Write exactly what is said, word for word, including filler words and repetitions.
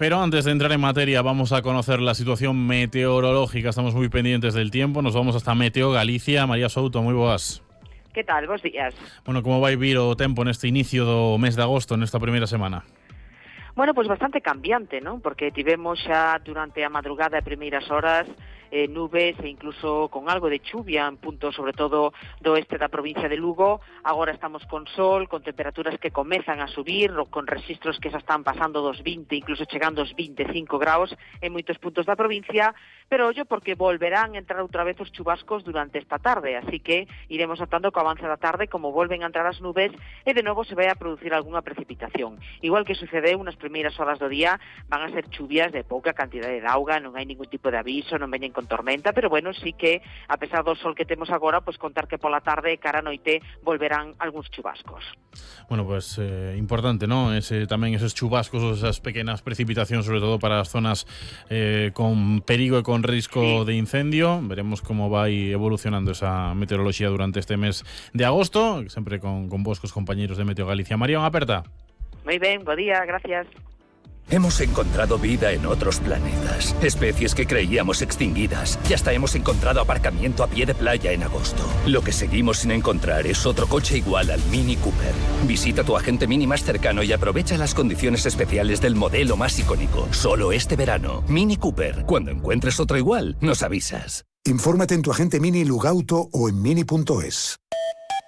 Pero antes de entrar en materia, vamos a conocer la situación meteorológica. Estamos muy pendientes del tiempo. Nos vamos hasta Meteo Galicia. María Souto, moi boas. Que tal? Bos días. Bueno, como vai vir o tempo neste inicio do mes de agosto, nesta primeira semana? Bueno, pois pues bastante cambiante, non? Porque tivemos xa durante a madrugada e primeiras horas eh, nubes e incluso con algo de chuvia en puntos, sobre todo do oeste da provincia de Lugo. Agora estamos con sol, con temperaturas que comezan a subir, con registros que xa están pasando dos vinte, incluso chegando aos vinte e cinco graus en moitos puntos da provincia, pero ollo porque volverán a entrar outra vez os chubascos durante esta tarde, así que iremos notando co avance da tarde como volven a entrar as nubes e de novo se vai a producir algunha precipitación. Igual que sucedeu nas primeiras horas do día, van a ser chuvias de pouca cantidade de auga, non hai ningún tipo de aviso, non veñen con tormenta, pero bueno, sí que, a pesar do sol que temos agora, pues contar que pola tarde, cara a noite, volverán algúns chubascos. Bueno, pues eh, importante, ¿no? Ese, tamén esos chubascos, esas pequenas precipitacións, sobre todo para as zonas eh, con perigo e con risco sí. de incendio. Veremos como vai evolucionando esa meteoroloxía durante este mes de agosto, sempre con, con vos, cos compañeros de Meteo Galicia. María, unha aperta. Moi ben, bo día, gracias. Hemos encontrado vida en otros planetas, especies que creíamos extinguidas, y hasta hemos encontrado aparcamiento a pie de playa en agosto. Lo que seguimos sin encontrar es otro coche igual al Mini Cooper. Visita tu agente Mini más cercano y aprovecha las condiciones especiales del modelo más icónico. Solo este verano. Mini Cooper. Cuando encuentres otro igual, nos avisas. Infórmate en tu agente Mini Lugauto o en mini punto es.